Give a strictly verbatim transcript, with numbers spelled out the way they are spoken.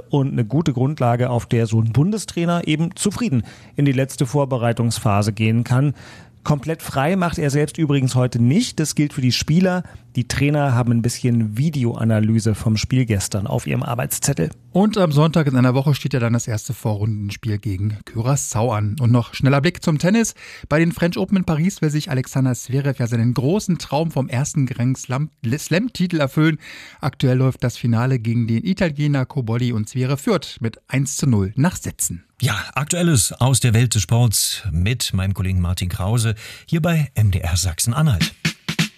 und eine gute Grundlage, auf der so ein Bundestrainer eben zufrieden in die letzte Vorbereitungsphase gehen kann. Komplett frei macht er selbst übrigens heute nicht. Das gilt für die Spieler. Die Trainer haben ein bisschen Videoanalyse vom Spiel gestern auf ihrem Arbeitszettel. Und am Sonntag in einer Woche steht ja dann das erste Vorrundenspiel gegen Curaçao an. Und noch schneller Blick zum Tennis. Bei den French Open in Paris will sich Alexander Zverev ja seinen großen Traum vom ersten Grand Slam-Titel erfüllen. Aktuell läuft das Finale gegen den Italiener Cobolli und Zverev führt mit eins zu null nach Sätzen. Ja, Aktuelles aus der Welt des Sports mit meinem Kollegen Martin Krause hier bei M D R Sachsen-Anhalt.